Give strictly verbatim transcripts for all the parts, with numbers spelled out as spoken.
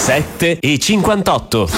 sette e cinquantotto.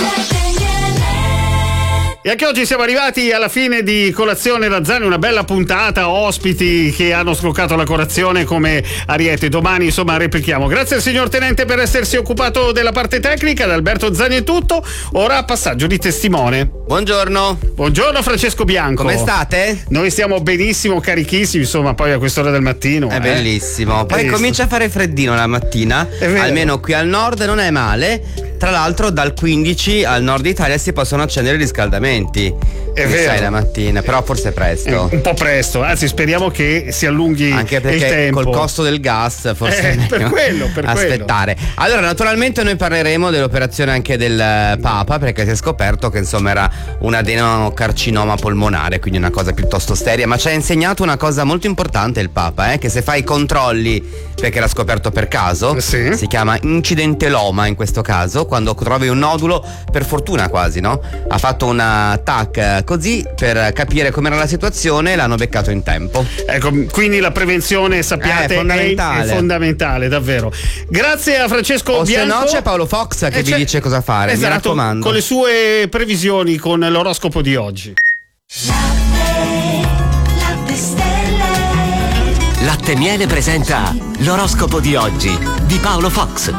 E anche oggi siamo arrivati alla fine di Colazione Razzani, una bella puntata, ospiti che hanno scroccato la colazione come Ariete. Domani insomma replichiamo. Grazie al signor Tenente per essersi occupato della parte tecnica, da Alberto Zani è tutto. Ora passaggio di testimone. Buongiorno. Buongiorno Francesco Bianco. Come state? Noi stiamo benissimo, carichissimi, insomma, poi a quest'ora del mattino. È eh. bellissimo. Poi Bellissimo. comincia a fare freddino la mattina, almeno qui al nord non è male. Tra l'altro dal quindici al nord Italia si possono accendere i riscaldamenti. È Che vero. sai la mattina, però forse è presto. Un po' presto, anzi speriamo che si allunghi Anche perché il tempo. col costo del gas forse Eh, è meglio per quello, per aspettare. quello. Allora, naturalmente noi parleremo dell'operazione anche del Papa, perché si è scoperto che insomma era un adenocarcinoma polmonare, quindi una cosa piuttosto seria, ma ci ha insegnato una cosa molto importante il Papa, eh, che se fai i controlli, perché l'ha scoperto per caso, sì. si chiama incidenteloma in questo caso, quando trovi un nodulo, per fortuna quasi, no? Ha fatto una T A C così per capire com'era la situazione e l'hanno beccato in tempo. Ecco, quindi la prevenzione, sappiate, È fondamentale. È, è fondamentale, davvero. Grazie a Francesco O se Bianco. no c'è Paolo Fox che Eh, vi c'è- dice cosa fare, esatto, mi raccomando. con le sue previsioni, con l'oroscopo di oggi. Latte Miele presenta l'oroscopo di oggi di Paolo Fox.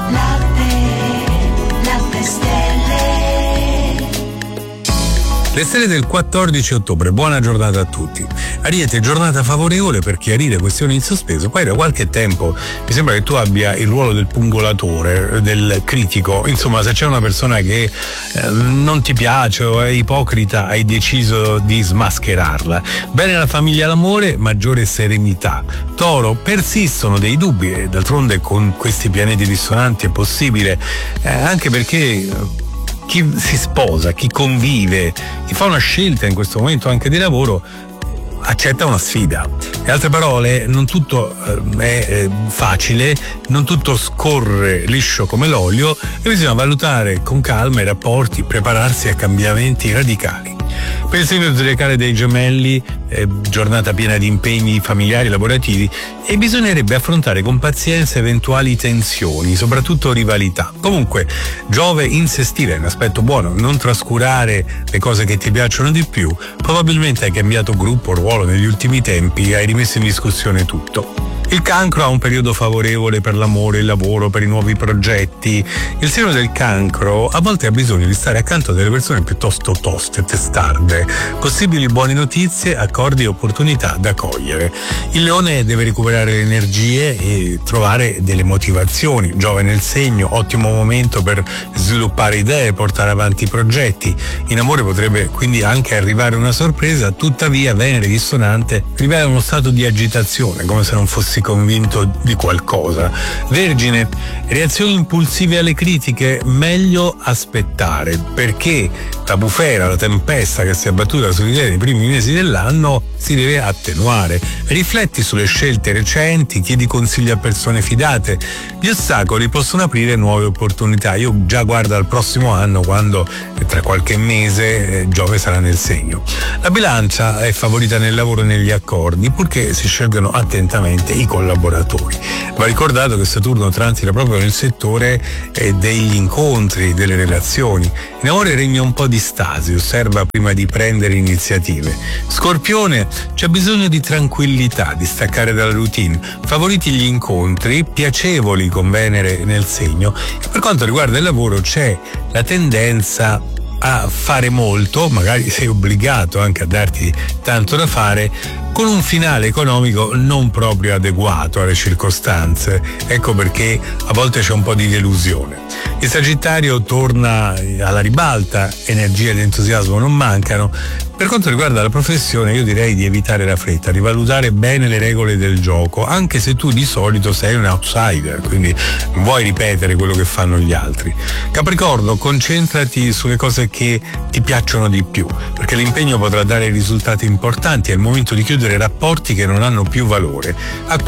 Le stelle del quattordici ottobre, buona giornata a tutti. Ariete, giornata favorevole per chiarire questioni in sospeso. Poi da qualche tempo mi sembra che tu abbia il ruolo del pungolatore, del critico. Insomma, se c'è una persona che eh, non ti piace o è ipocrita, hai deciso di smascherarla. Bene la famiglia e l'amore, maggiore serenità. Toro, persistono dei dubbi e d'altronde con questi pianeti dissonanti è possibile, eh, anche perché eh, chi si sposa, chi convive, chi fa una scelta in questo momento anche di lavoro, accetta una sfida. In altre parole, non tutto eh, è eh, facile, non tutto scorre liscio come l'olio e bisogna valutare con calma i rapporti, prepararsi a cambiamenti radicali. Per il segno zodiacale dei Gemelli, eh, giornata piena di impegni familiari e lavorativi, e bisognerebbe affrontare con pazienza eventuali tensioni, soprattutto rivalità. Comunque, Giove in sestile è un aspetto buono, non trascurare le cose che ti piacciono di più. Probabilmente hai cambiato gruppo, ruolo negli ultimi tempi, hai rimesso in discussione tutto. Il Cancro ha un periodo favorevole per l'amore, il lavoro, per i nuovi progetti. Il segno del Cancro a volte ha bisogno di stare accanto a delle persone piuttosto toste, testarde. Possibili buone notizie, accordi e opportunità da cogliere. Il Leone deve recuperare le energie e trovare delle motivazioni. Giove nel segno, ottimo momento per sviluppare idee, portare avanti progetti. In amore potrebbe quindi anche arrivare una sorpresa, tuttavia Venere dissonante rivela uno stato di agitazione, come se non fossi convinto di qualcosa. Vergine, reazioni impulsive alle critiche, meglio aspettare, perché la bufera, la tempesta che si è abbattuta sull'idea nei primi mesi dell'anno si deve attenuare. Rifletti sulle scelte recenti, chiedi consigli a persone fidate. Gli ostacoli possono aprire nuove opportunità. Io già guardo al prossimo anno, quando tra qualche mese eh, Giove sarà nel segno. La Bilancia è favorita nel lavoro e negli accordi, purché si scelgano attentamente i collaboratori. Va ricordato che Saturno transita proprio nel settore eh, degli incontri, delle relazioni. In amore regna un po' di stasi, osserva prima di prendere iniziative. Scorpione, c'è bisogno di tranquillità, di staccare dalla routine. Favoriti gli incontri, piacevoli con Venere nel segno. E per quanto riguarda il lavoro c'è la tendenza a fare molto, magari sei obbligato anche a darti tanto da fare, con un finale economico non proprio adeguato alle circostanze. Ecco perché a volte c'è un po' di delusione. Il Sagittario torna alla ribalta, energia ed entusiasmo non mancano. Per quanto riguarda la professione, io direi di evitare la fretta, rivalutare bene le regole del gioco, anche se tu di solito sei un outsider, quindi non vuoi ripetere quello che fanno gli altri. Capricorno, concentrati sulle cose che ti piacciono di più, perché l'impegno potrà dare risultati importanti. È il momento di chiudere rapporti che non hanno più valore.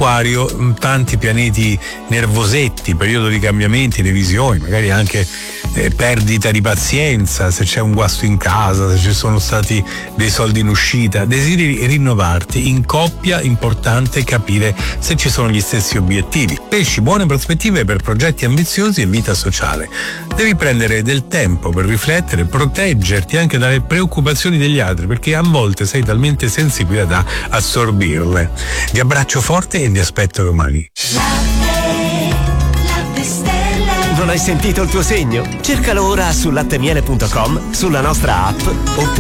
Acquario, tanti pianeti nervosetti, periodo di cambiamenti, revisioni, magari anche eh, perdita di pazienza, se c'è un guasto in casa, se ci sono stati dei soldi in uscita, desideri rinnovarti in coppia, importante capire se ci sono gli stessi obiettivi. Pesci, buone prospettive per progetti ambiziosi e vita sociale. Devi prendere del tempo per riflettere, proteggerti anche dalle preoccupazioni degli altri, perché a volte sei talmente sensibile da assorbirle. Vi abbraccio forte e vi aspetto domani. Non hai sentito il tuo segno? Cercalo ora su lattemiele punto com, sulla nostra app oppure